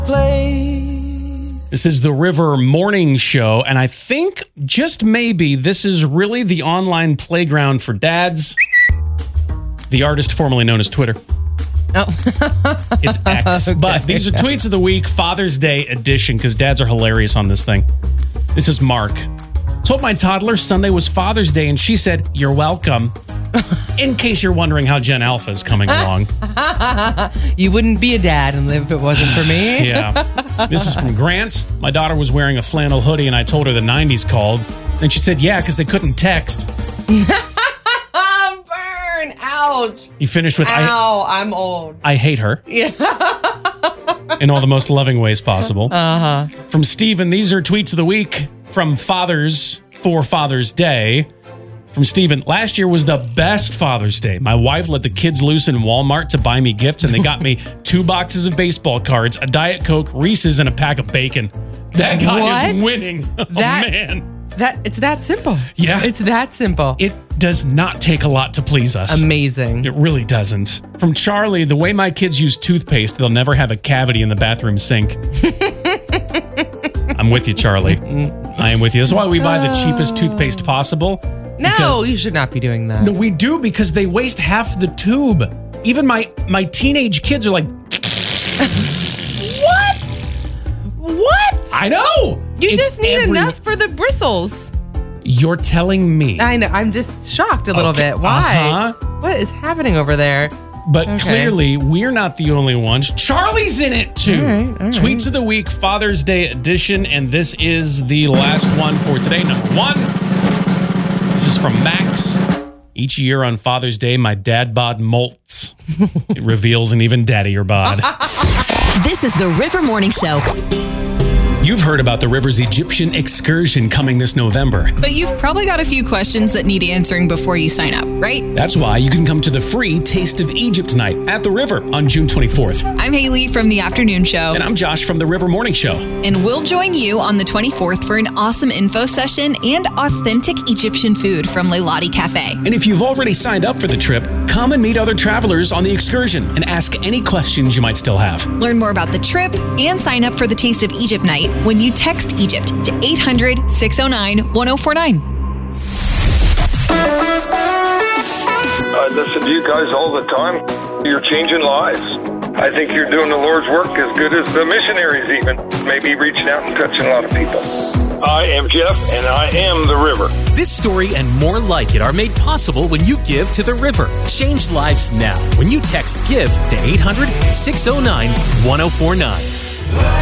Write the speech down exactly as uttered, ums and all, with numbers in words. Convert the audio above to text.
This is the River Morning Show, and I think just maybe this is really the online playground for dads. The artist formerly known as Twitter. Oh. It's X. Okay. But these are tweets of the week, Father's Day edition, because dads are hilarious on this thing. This is Mark. Told my toddler Sunday was Father's Day, and she said, "You're welcome." In case you're wondering how Gen Alpha is coming along. You wouldn't be a dad if it wasn't for me. Yeah. This is from Grant. My daughter was wearing a flannel hoodie, and I told her the nineties called. And she said, yeah, because they couldn't text. Burn! Ouch! He finished with, Ow, I, I'm old. I hate her. Yeah. In all the most loving ways possible. Uh-huh. From Steven, these are tweets of the week from fathers for Father's Day. From Steven, last year was the best Father's Day. My wife let the kids loose in Walmart to buy me gifts, and they got me two boxes of baseball cards, a Diet Coke, Reese's, and a pack of bacon. That guy What? is winning. Oh, That- man. That it's that simple. Yeah. It's that simple. It does not take a lot to please us. Amazing. It really doesn't. From Charlie, the way my kids use toothpaste, they'll never have a cavity in the bathroom sink. I'm with you, Charlie. I am with you. That's why we buy the cheapest toothpaste possible. No, Because- you should not be doing that. No, we do because they waste half the tube. Even my my teenage kids are like, What? What? I know. You It's just need every- enough for the bristles. You're telling me. I know. I'm just shocked a little Okay, bit. Why? uh-huh. What is happening over there? But Okay. clearly, we're not the only ones. Charlie's in it, too. All right, all right. Tweets of the Week, Father's Day edition, and this is the last one for today. Number one, this is from Max. Each year on Father's Day, my dad bod molts. It reveals an even daddier bod. This is the River Morning Show. You've heard about the River's Egyptian excursion coming this November. But you've probably got a few questions that need answering before you sign up, right? That's why you can come to the free Taste of Egypt night at the River on June twenty-fourth. I'm Haley from the Afternoon Show. And I'm Josh from the River Morning Show. And we'll join you on the twenty-fourth for an awesome info session and authentic Egyptian food from Leilani Cafe. And if you've already signed up for the trip, come and meet other travelers on the excursion and ask any questions you might still have. Learn more about the trip and sign up for the Taste of Egypt night when you text Egypt to eight hundred, six oh nine, one oh four nine. I listen to you guys all the time. You're changing lives. I think you're doing the Lord's work as good as the missionaries even. Maybe reaching out and touching a lot of people. I am Jeff, and I am the River. This story and more like it are made possible when you give to the River. Change lives now when you text GIVE to eight hundred, six oh nine, one oh four nine.